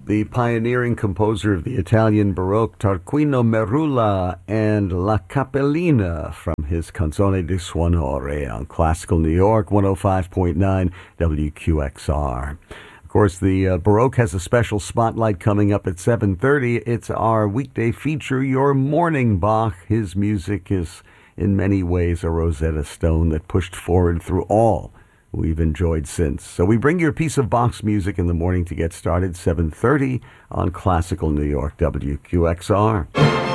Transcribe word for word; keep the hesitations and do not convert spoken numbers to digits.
the pioneering composer of the Italian Baroque, Tarquino Merula, and La Cappellina from his Canzone di Suonore on Classical New York, one oh five point nine W Q X R. Of course, the uh, Baroque has a special spotlight coming up at seven thirty. It's our weekday feature, Your Morning Bach. His music is in many ways a Rosetta Stone that pushed forward through all we've enjoyed since. So we bring you a piece of Bach's music in the morning to get started, seven thirty on Classical New York, W Q X R.